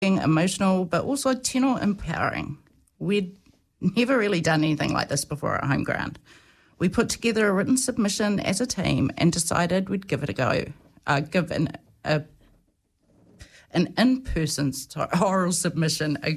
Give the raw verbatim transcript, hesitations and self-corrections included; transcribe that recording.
emotional, but also tino empowering. We'd never really done anything like this before at Home Ground. We put together a written submission as a team and decided we'd give it a go. Uh, give an, a, an in-person oral submission a